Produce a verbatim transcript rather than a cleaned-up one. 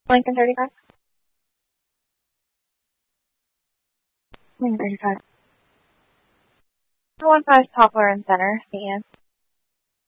Lincoln thirty-five. Lincoln thirty-five. one five Poplar and Center, C N.